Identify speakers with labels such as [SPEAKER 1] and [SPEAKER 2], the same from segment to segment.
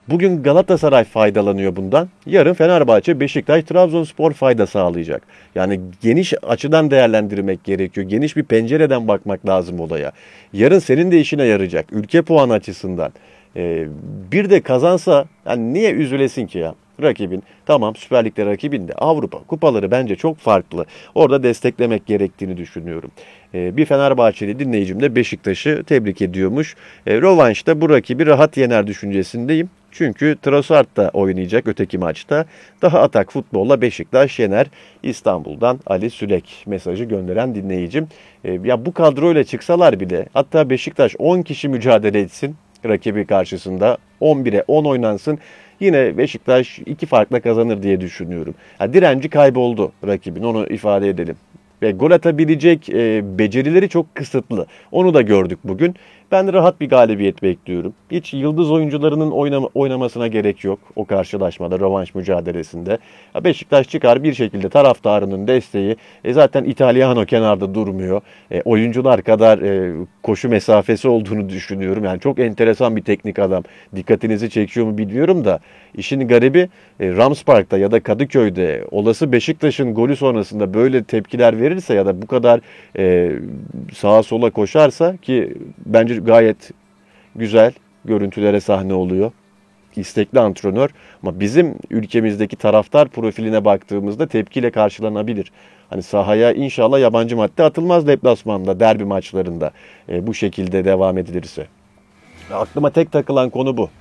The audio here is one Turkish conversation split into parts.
[SPEAKER 1] Bugün Galatasaray faydalanıyor bundan. Yarın Fenerbahçe, Beşiktaş, Trabzonspor fayda sağlayacak. Yani geniş açıdan değerlendirmek gerekiyor. Geniş bir pencereden bakmak lazım olaya. Yarın senin de işine yarayacak. Ülke puanı açısından. Bir de kazansa yani niye üzülesin ki ya? Rakibin tamam, Süper Lig'de rakibin de Avrupa kupaları bence çok farklı. Orada desteklemek gerektiğini düşünüyorum. Bir Fenerbahçeli dinleyicim de Beşiktaş'ı tebrik ediyormuş. Rövanşta bu rakibi rahat yener düşüncesindeyim. Çünkü Trossard da oynayacak öteki maçta. Daha atak futbolla Beşiktaş yener. İstanbul'dan Ali Sülek mesajı gönderen dinleyicim. Ya bu kadroyla çıksalar bile, hatta Beşiktaş 10 kişi mücadele etsin rakibi karşısında, 11'e 10 oynansın, yine Beşiktaş 2 farkla kazanır diye düşünüyorum. Ha, direnci kayboldu rakibin, onu ifade edelim. Ve gol atabilecek becerileri çok kısıtlı. Onu da gördük bugün. Ben rahat bir galibiyet bekliyorum. Hiç yıldız oyuncularının oynamasına gerek yok o karşılaşmada, rövanş mücadelesinde. Beşiktaş çıkar bir şekilde, taraftarının desteği. Zaten İtalyan kenarda durmuyor. Oyuncular kadar koşu mesafesi olduğunu düşünüyorum. Yani çok enteresan bir teknik adam. Dikkatinizi çekiyor mu bilmiyorum da. İşin garibi, Rams Park'ta ya da Kadıköy'de olası Beşiktaş'ın golü sonrasında böyle tepkiler verirse ya da bu kadar sağa sola koşarsa, ki bence gayet güzel görüntülere sahne oluyor. İstekli antrenör, ama bizim ülkemizdeki taraftar profiline baktığımızda tepkiyle karşılanabilir. Hani sahaya inşallah yabancı madde atılmaz deplasmanda, derbi maçlarında bu şekilde devam edilirse. Aklıma tek takılan konu bu.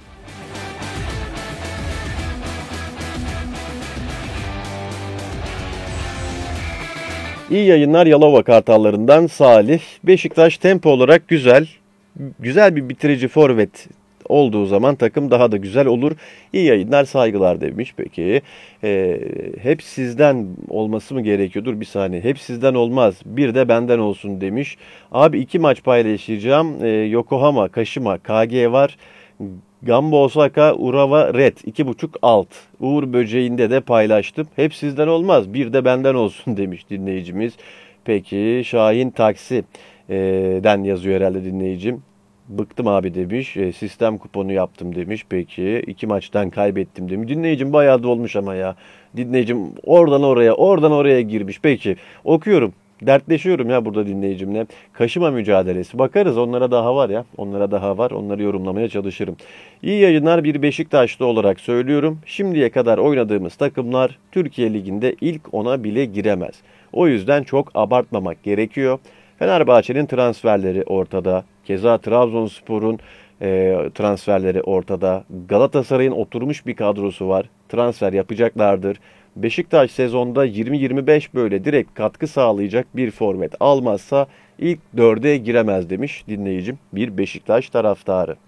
[SPEAKER 1] İyi yayınlar Yalova Kartallarından Salih. Beşiktaş tempo olarak güzel. Güzel bir bitirici forvet olduğu zaman takım daha da güzel olur. İyi yayınlar, saygılar demiş. Peki hep sizden olması mı gerekiyor? Dur bir saniye. Hep sizden olmaz. Bir de benden olsun demiş. Abi 2 maç paylaşacağım. Yokohama, Kashima, KG var. Gamba Osaka, Urawa Red 2.5 alt. Uğur Böceği'nde de paylaştım. Hep sizden olmaz, bir de benden olsun demiş dinleyicimiz. Peki Şahin Taksi den yazıyor herhalde dinleyicim. Bıktım abi demiş. Sistem kuponu yaptım demiş. Peki 2 maçtan kaybettim demiş. Dinleyicim bayağı da olmuş ama ya. Dinleyicim oradan oraya, oradan oraya girmiş. Peki okuyorum. Dertleşiyorum ya burada dinleyicimle. Kaşıma mücadelesi. Bakarız, onlara daha var ya. Onlara daha var. Onları yorumlamaya çalışırım. İyi yayınlar, bir Beşiktaşlı olarak söylüyorum. Şimdiye kadar oynadığımız takımlar Türkiye Ligi'nde ilk 10'a bile giremez. O yüzden çok abartmamak gerekiyor. Fenerbahçe'nin transferleri ortada. Keza Trabzonspor'un transferleri ortada. Galatasaray'ın oturmuş bir kadrosu var. Transfer yapacaklardır. Beşiktaş sezonda 20-25 böyle direkt katkı sağlayacak bir forvet almazsa ilk 4'e giremez demiş dinleyicim, bir Beşiktaş taraftarı.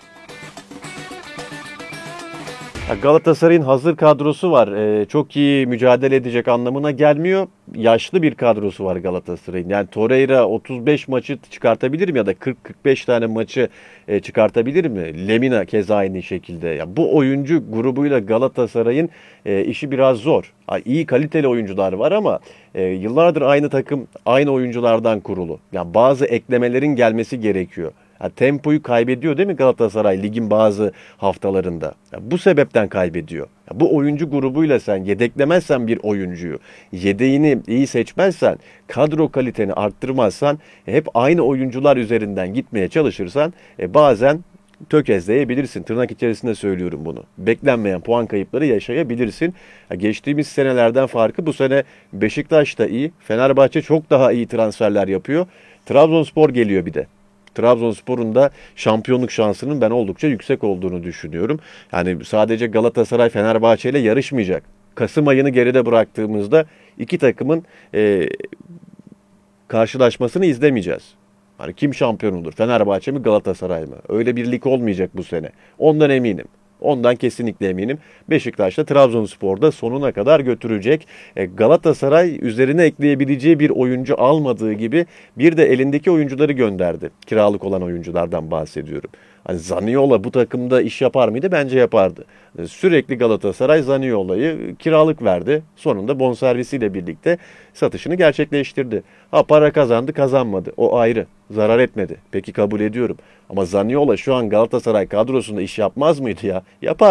[SPEAKER 1] Galatasaray'ın hazır kadrosu var. Çok iyi mücadele edecek anlamına gelmiyor. Yaşlı bir kadrosu var Galatasaray'ın. Yani Torreira 35 maçı çıkartabilir mi ya da 40-45 tane maçı çıkartabilir mi? Lemina keza aynı şekilde. Ya bu oyuncu grubuyla Galatasaray'ın işi biraz zor. İyi kaliteli oyuncular var ama yıllardır aynı takım, aynı oyunculardan kurulu. Yani bazı eklemelerin gelmesi gerekiyor. Tempoyu kaybediyor değil mi Galatasaray ligin bazı haftalarında? Bu sebepten kaybediyor. Bu oyuncu grubuyla sen yedeklemezsen bir oyuncuyu, yedeğini iyi seçmezsen, kadro kaliteni arttırmazsan, hep aynı oyuncular üzerinden gitmeye çalışırsan bazen tökezleyebilirsin. Tırnak içerisinde söylüyorum bunu. Beklenmeyen puan kayıpları yaşayabilirsin. Geçtiğimiz senelerden farkı, bu sene Beşiktaş da iyi. Fenerbahçe çok daha iyi transferler yapıyor. Trabzonspor geliyor bir de. Trabzonspor'un da şampiyonluk şansının ben oldukça yüksek olduğunu düşünüyorum. Yani sadece Galatasaray Fenerbahçe ile yarışmayacak. Kasım ayını geride bıraktığımızda iki takımın karşılaşmasını izlemeyeceğiz. Hani kim şampiyon olur? Fenerbahçe mi, Galatasaray mı? Öyle bir lig olmayacak bu sene. Ondan eminim. Ondan kesinlikle eminim. Beşiktaş da Trabzonspor'da sonuna kadar götürecek. Galatasaray üzerine ekleyebileceği bir oyuncu almadığı gibi bir de elindeki oyuncuları gönderdi. Kiralık olan oyunculardan bahsediyorum. Hani Zaniolo bu takımda iş yapar mıydı? Bence yapardı. Sürekli Galatasaray Zaniolo'yu kiralık verdi. Sonunda bonservisiyle birlikte satışını gerçekleştirdi. Para kazandı, kazanmadı. O ayrı. Zarar etmedi. Peki, kabul ediyorum. Ama Zaniolo şu an Galatasaray kadrosunda iş yapmaz mıydı ya? Yapar.